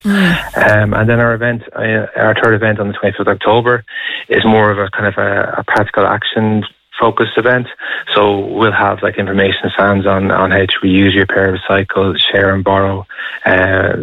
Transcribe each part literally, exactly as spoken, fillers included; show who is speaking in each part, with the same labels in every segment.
Speaker 1: Mm. Um, and then our event, uh, our third event on the twenty-fifth of October is more of a kind of a, a practical action focused event. So we'll have like information stands on, on how to reuse, repair, recycle, share and borrow, uh,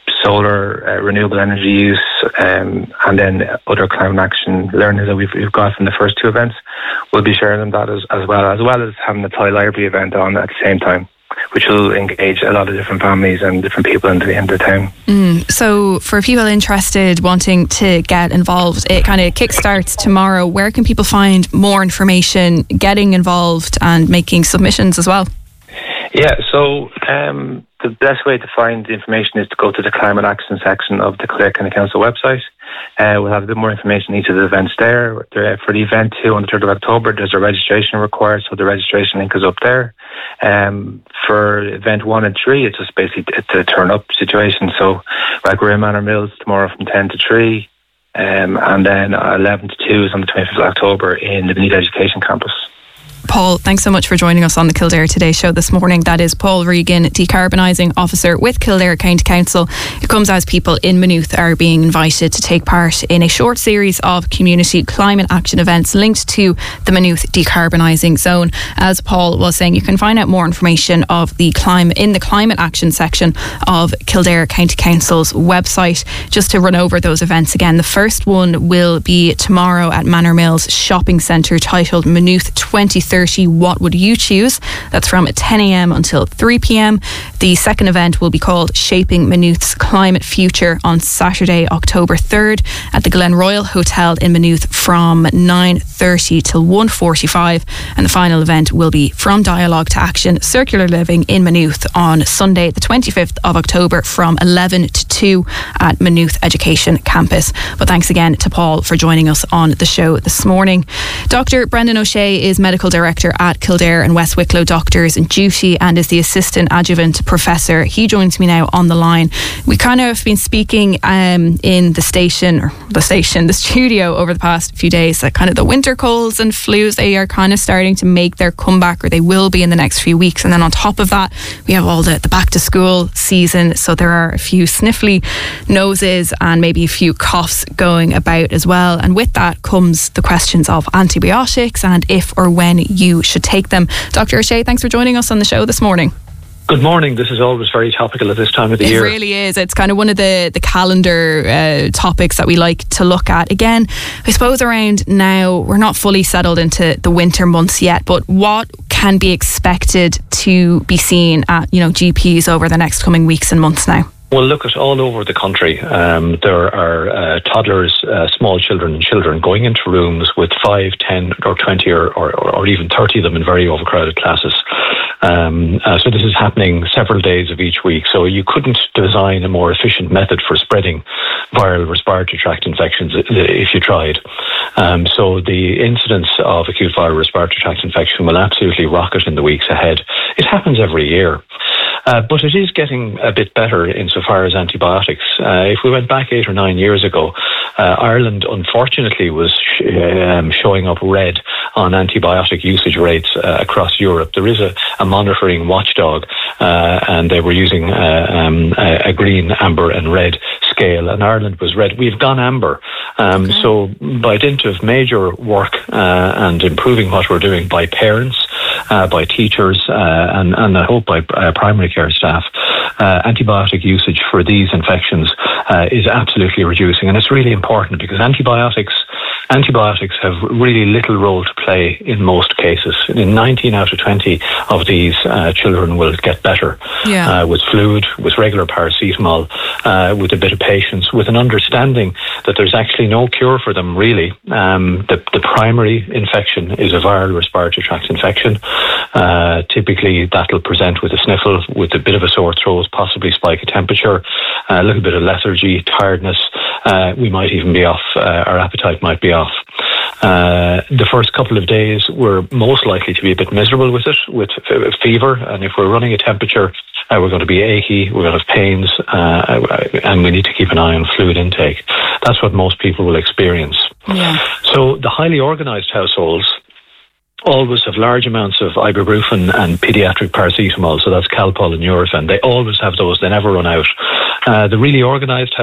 Speaker 1: solar, uh, renewable energy use, um, and then other climate action learning that we've, we've got from the first two events. We'll be sharing that as, as well, as well as having the Toy Library event on at the same time, which will engage a lot of different families and different people in the, in the town.
Speaker 2: Mm, so for people interested, wanting to get involved, it kind of kickstarts tomorrow. Where can people find more information, getting involved and making submissions as well?
Speaker 1: Yeah, so um, the best way to find the information is to go to the Climate Action section of the Kildare County Council website. Uh, we'll have a bit more information on each of the events there. there. For the event two on the third of October, there's a registration required, so the registration link is up there. Um, for event one and three, it's just basically it's a turn-up situation. So like we're in Manor Mills tomorrow from ten to three, um, and then eleven to two is on the twenty-fifth of October in the Benita Education Campus.
Speaker 2: Paul, thanks so much for joining us on the Kildare Today show this morning. That is Paul Regan, Decarbonising Officer with Kildare County Council. It comes as people in Maynooth are being invited to take part in a short series of community climate action events linked to the Maynooth Decarbonising Zone. As Paul was saying, you can find out more information of the climate in the climate action section of Kildare County Council's website. Just to run over those events again, the first one will be tomorrow at Manor Mills Shopping Centre, titled Maynooth twenty thirty. What would you choose? That's from ten a.m. until three p.m. The second event will be called Shaping Maynooth's Climate Future on Saturday, October third at the Glen Royal Hotel in Maynooth from nine thirty till one forty-five. And the final event will be From Dialogue to Action, Circular Living in Maynooth on Sunday, the twenty-fifth of October from eleven to two at Maynooth Education Campus. But thanks again to Paul for joining us on the show this morning. Doctor Brendan O'Shea is Medical Director at Kildare and West Wicklow Doctors in Duty and is the Assistant Adjuvant Professor. He joins me now on the line. We kind of have been speaking um, in the station, or the station, the studio over the past few days that kind of the winter colds and flus, they are kind of starting to make their comeback, or they will be in the next few weeks. And then on top of that, we have all the, the back to school season. So there are a few sniffly noses and maybe a few coughs going about as well. And with that comes the questions of antibiotics and if or when you should take them. Doctor O'Shea, thanks for joining us on the show this morning.
Speaker 3: Good morning. This is always very topical at this time of the
Speaker 2: it
Speaker 3: year.
Speaker 2: It really is. It's kind of one of the, the calendar uh, topics that we like to look at. Again, I suppose around now, we're not fully settled into the winter months yet, but what can be expected to be seen at, you know, G Ps over the next coming weeks and months now?
Speaker 3: Well, look, at all over the country, um, there are uh, toddlers, uh, small children and children going into rooms with five, ten or twenty or, or, or even thirty of them in very overcrowded classes. Um, uh, so this is happening several days of each week. So you couldn't design a more efficient method for spreading viral respiratory tract infections if you tried. Um, so the incidence of acute viral respiratory tract infection will absolutely rocket in the weeks ahead. It happens every year. Uh, but it is getting a bit better insofar as antibiotics. Uh, if we went back eight or nine years ago, uh, Ireland unfortunately was sh- um, showing up red on antibiotic usage rates uh, across Europe. There is a, a monitoring watchdog, uh, and they were using uh, um, a, a green, amber and red scale, and Ireland was red. We've gone amber. Um, okay. So by dint of major work uh, and improving what we're doing by parents, Uh, by teachers uh, and, and I hope by uh, primary care staff, uh, antibiotic usage for these infections uh, is absolutely reducing. And it's really important because antibiotics antibiotics have really little role to play in most cases. In nineteen out of twenty of these, uh, children will get better yeah. uh, with fluid, with regular paracetamol, uh, with a bit of patience, with an understanding that there's actually no cure for them, really. Um, the, the primary infection is a viral respiratory tract infection. Uh, typically, that'll present with a sniffle, with a bit of a sore throat, possibly spike of temperature, uh, a little bit of lethargy, tiredness. Uh, we might even be off, uh, our appetite might be off. Uh, the first couple of days we're most likely to be a bit miserable with it, with f- fever, and if we're running a temperature, uh, we're going to be achy, we're going to have pains, uh, and we need to keep an eye on fluid intake. That's what most people will experience.
Speaker 2: Yeah.
Speaker 3: So the highly organised households always have large amounts of ibuprofen and paediatric paracetamol, so that's Calpol and Nurofen. They always have those, they never run out. Uh, the really organised